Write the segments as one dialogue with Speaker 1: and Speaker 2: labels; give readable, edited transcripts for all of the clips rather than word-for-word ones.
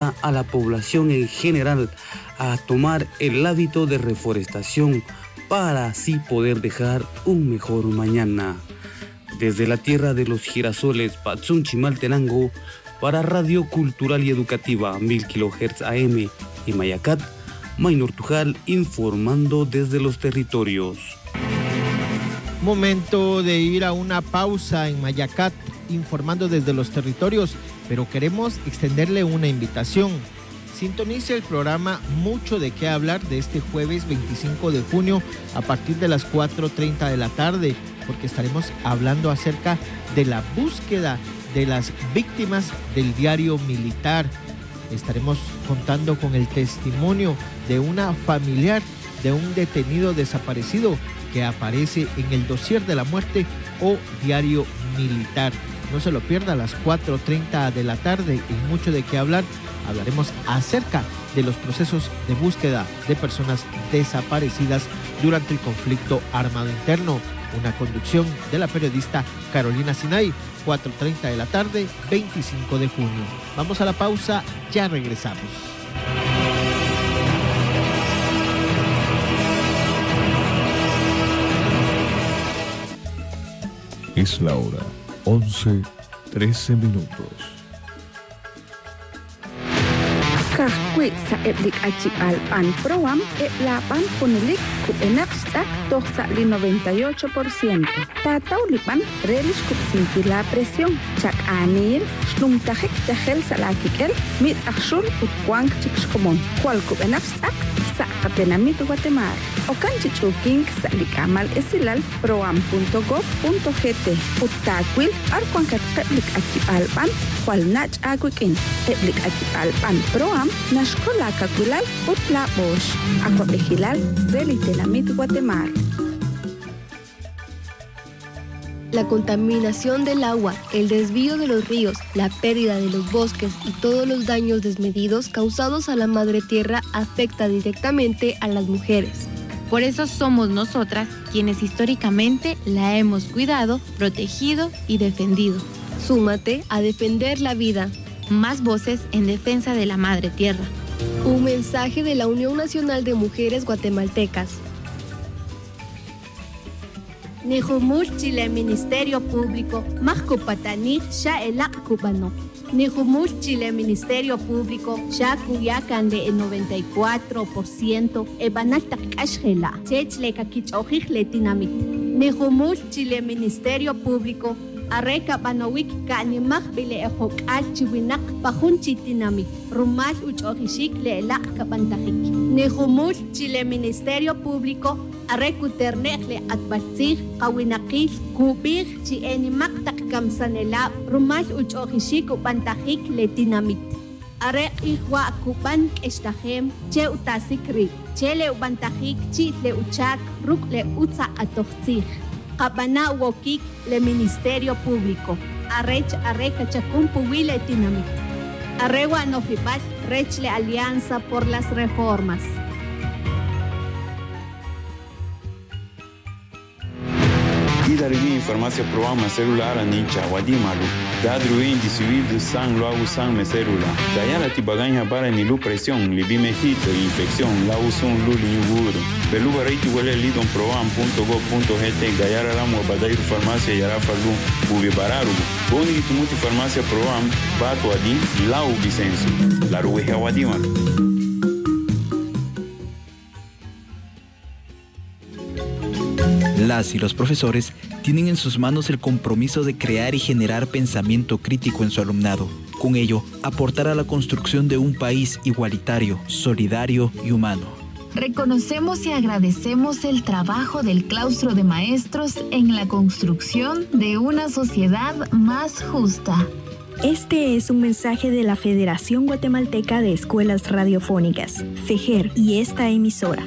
Speaker 1: invita a la población en general a tomar el hábito de reforestación para así poder dejar un mejor mañana. Desde la tierra de los girasoles, Patsunchimaltenango, para Radio Cultural y Educativa 1000 kHz AM y Mayacat, Maynor Tujal informando desde los territorios.
Speaker 2: Momento de ir a una pausa en Mayacat, informando desde los territorios, pero queremos extenderle una invitación. Sintonice el programa Mucho de qué hablar de este jueves 25 de junio a partir de las 4:30 de la tarde, porque estaremos hablando acerca de la búsqueda de las víctimas del diario militar. Estaremos contando con el testimonio de una familiar de un detenido desaparecido que aparece en el dossier de la muerte o diario militar. No se lo pierda, a las 4:30 de la tarde, y Mucho de qué hablar. Hablaremos acerca de los procesos de búsqueda de personas desaparecidas durante el conflicto armado interno. Una conducción de la periodista Carolina Sinay, 4:30 de la tarde, 25 de junio. Vamos a la pausa, ya regresamos.
Speaker 3: Es la hora 11:13.
Speaker 4: Kahkwi sa eplik achip alpan proam lapan punulik kupenak stak tosa li 98%. Tataw lipan relis kupsinti la presión. Chak anil shlum tajek tajel salakikel mit akshul utkwang chikshkomon. Kwal kupenak stak sa kapenamit Guatemala. Okan chichuking sa likamal esilal proam.gov.gt. Utakwil arkwangkat eplik achip alpan kwal nach agwikin eplik achip alpan proam Nashkola Kakulal Utla Bosch, Aquapejilal, Relitenamit Guatemala.
Speaker 5: La contaminación del agua, el desvío de los ríos, la pérdida de los bosques y todos los daños desmedidos causados a la madre tierra afecta directamente a las mujeres.
Speaker 6: Por eso somos nosotras quienes históricamente la hemos cuidado, protegido y defendido.
Speaker 5: Súmate a defender la vida.
Speaker 6: Más voces en defensa de la madre tierra.
Speaker 5: Un mensaje de la Unión Nacional de Mujeres Guatemaltecas.
Speaker 7: Nihumur Chile Ministerio Público, Majcupatani, Shaela Cubano. Nihumur Chile Ministerio Público, Shakuyakan de 94%, Ebanaltak Ashela, Chechle Kakich Letinamit. Nihumur Chile Ministerio Público, Areka Banowik Kanimach Bile Ehok Alchiwinak Pajunchitinamik, Rumal Uchohishik Le Lak Kabantahik. Nihumul Chile Ministerio Público, Arekuternekle Atbatzig, Kawinakil, Kubir, Chienimak Takkamsanela, Rumal Uchohishik Bantahik Letinamit. Are Ihwa Kuban Estahem, Che Utasikri, Chele Bantahik, Chitle Uchak, Rukle Utsa Atochzig. Kabana Wokik le Ministerio Público. Arrecha Chacumpu Wile Tinamit. Arrewa Nofibal Rechle Alianza por las Reformas.
Speaker 8: Darwin información programa celular anicha wadimalu dadruin di civil de sang lo usan me célula dayala tibaganya para ni lu presión libimejito infección la usun luli yuguru beluga reiti wele lidon proam.gov.gt dayara ramo badai farmacia yara falu bubi bararu boni tumuti farmacia proam bato adi la ubisensu la rueja wadimalu.
Speaker 9: Las y los profesores tienen en sus manos el compromiso de crear y generar pensamiento crítico en su alumnado. Con ello, aportar a la construcción de un país igualitario, solidario y humano.
Speaker 10: Reconocemos y agradecemos el trabajo del claustro de maestros en la construcción de una sociedad más justa.
Speaker 11: Este es un mensaje de la Federación Guatemalteca de Escuelas Radiofónicas, FEGER, y esta emisora.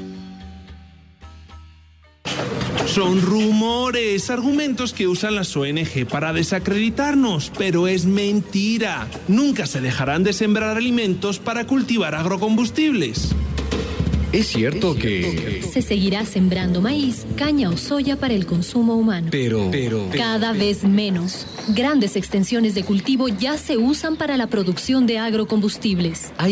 Speaker 12: Son rumores, argumentos que usan las ONG para desacreditarnos, pero es mentira. Nunca se dejarán de sembrar alimentos para cultivar agrocombustibles.
Speaker 13: Es cierto que
Speaker 14: se seguirá sembrando maíz, caña o soya para el consumo humano.
Speaker 13: Pero
Speaker 14: cada vez menos. Grandes extensiones de cultivo ya se usan para la producción de agrocombustibles.